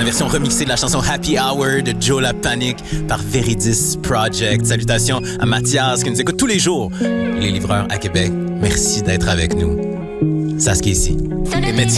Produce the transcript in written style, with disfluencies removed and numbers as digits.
version remixée de la chanson Happy Hour de Joe La Panic par Veridis Project. Salutations à Mathias qui nous écoute tous les jours. Les livreurs à Québec, merci d'être avec nous. Saskia ici. Et